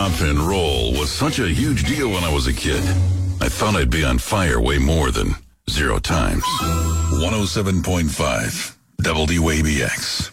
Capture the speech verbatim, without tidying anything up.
rock and roll was such a huge deal when I was a kid. I thought I'd be on fire way more than zero times. one oh seven point five W A B X.